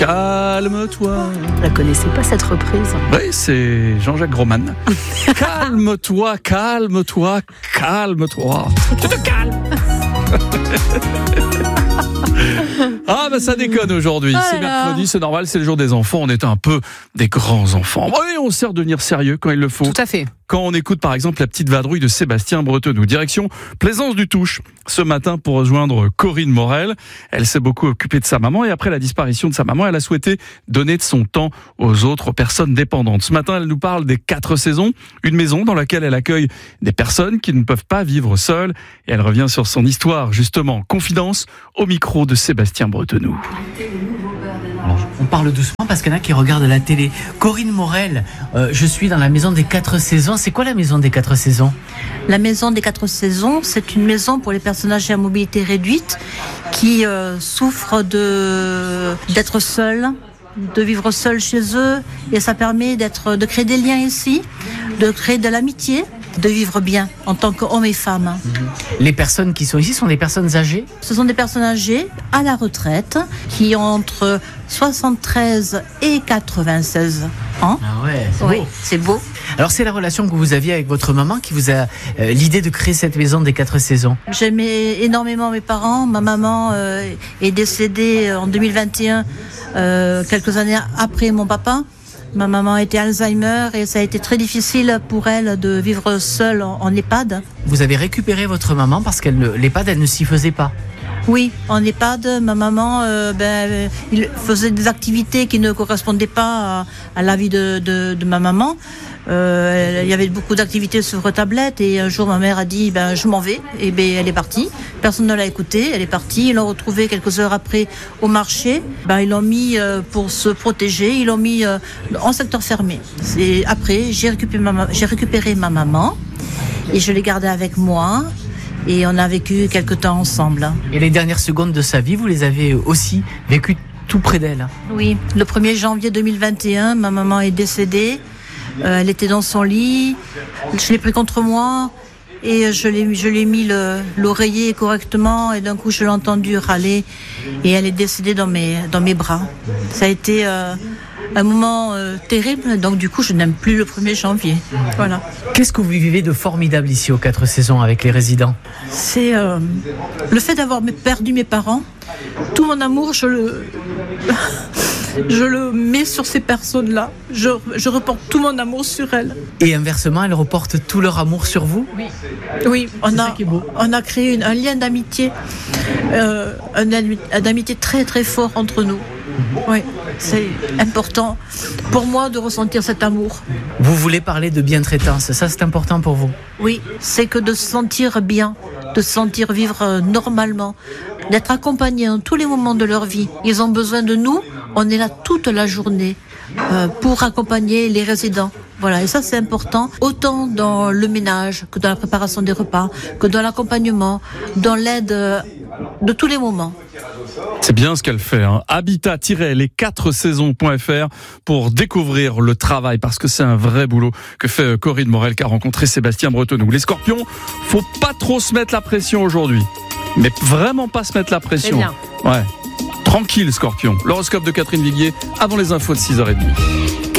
Calme-toi. Je la connaissais pas cette reprise. Oui, c'est Jean-Jacques Groman. Calme-toi, calme-toi, calme-toi. Tu te calmes. Ah bah ça déconne aujourd'hui, c'est mercredi, c'est normal, c'est le jour des enfants, on est un peu des grands enfants. Oui, on sait devenir sérieux quand il le faut. Tout à fait. Quand on écoute par exemple La petite vadrouille de Sébastien Bretenoux. Direction Plaisance du Touche ce matin pour rejoindre Corinne Morel. Elle s'est beaucoup occupée de sa maman et après la disparition de sa maman, elle a souhaité donner de son temps aux autres personnes dépendantes. Ce matin, elle nous parle des 4 saisons, une maison dans laquelle elle accueille des personnes qui ne peuvent pas vivre seules. Et elle revient sur son histoire, justement. Confidence au micro de Sébastien Bretenoux. Alors, on parle doucement parce qu'il y en a qui regardent la télé. Corinne Morel, je suis dans la maison des 4 saisons. C'est quoi la maison des 4 saisons ? La maison des 4 saisons, c'est une maison pour les personnes âgées à mobilité réduite qui souffrent d'être seules, de vivre seules chez eux. Et ça permet de créer des liens ici, de créer de l'amitié, de vivre bien en tant qu'hommes et femmes. Les personnes qui sont ici sont des personnes âgées ? Ce sont des personnes âgées à la retraite qui ont entre 73 et 96 ans. Ah ouais, c'est oui, beau. C'est beau. Alors c'est la relation que vous aviez avec votre maman qui vous a l'idée de créer cette maison des 4 saisons. J'aimais énormément mes parents. Ma maman est décédée en 2021, quelques années après mon papa. Ma maman était Alzheimer et ça a été très difficile pour elle de vivre seule en EHPAD. Vous avez récupéré votre maman parce que l'EHPAD, elle ne s'y faisait pas. Oui, en EHPAD, ma maman il faisait des activités qui ne correspondaient pas à la vie de ma maman. Il y avait beaucoup d'activités sur tablette et un jour ma mère a dit je m'en vais et elle est partie. Personne ne l'a écoutée, elle est partie. Ils l'ont retrouvée quelques heures après au marché. Ils l'ont mis pour se protéger, ils l'ont mis en secteur fermé. Et après j'ai récupéré ma maman et je l'ai gardée avec moi. Et on a vécu quelque temps ensemble. Et les dernières secondes de sa vie, vous les avez aussi vécues tout près d'elle ? Oui, le 1er janvier 2021, ma maman est décédée. Elle était dans son lit. Je l'ai pris contre moi et je l'ai mis l'oreiller correctement et d'un coup je l'ai entendue râler et elle est décédée dans mes bras. Ça a été un moment terrible, donc du coup je n'aime plus le 1er janvier. Voilà. Qu'est-ce que vous vivez de formidable ici aux 4 saisons avec les résidents ? C'est le fait d'avoir perdu mes parents. Tout mon amour, je le mets sur ces personnes-là. Je reporte tout mon amour sur elles. Et inversement, elles reportent tout leur amour sur vous ? Oui, on a créé un lien d'amitié, un amitié très très fort entre nous. Oui, c'est important pour moi de ressentir cet amour. Vous voulez parler de bientraitance, ça c'est important pour vous ? Oui, c'est que de se sentir bien, de se sentir vivre normalement, d'être accompagné en tous les moments de leur vie. Ils ont besoin de nous, on est là toute la journée pour accompagner les résidents. Voilà, et ça c'est important, autant dans le ménage que dans la préparation des repas, que dans l'accompagnement, dans l'aide de tous les moments. C'est bien ce qu'elle fait. Habitat-les4saisons.fr pour découvrir le travail, parce que c'est un vrai boulot que fait Corinne Morel qui a rencontré Sébastien Bretenoux. Les scorpions, faut pas trop se mettre la pression aujourd'hui. Mais vraiment pas se mettre la pression. C'est bien. Ouais. Tranquille, scorpion. L'horoscope de Catherine Viguier avant les infos de 6h30.